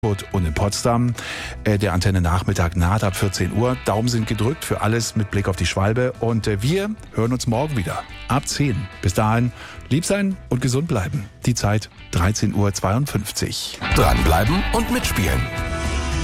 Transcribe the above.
und in Potsdam. Der Antenne Nachmittag naht ab 14 Uhr. Daumen sind gedrückt für alles mit Blick auf die Schwalbe. Und wir hören uns morgen wieder ab 10. Bis dahin lieb sein und gesund bleiben. Die Zeit 13:52 Uhr. Dranbleiben und mitspielen.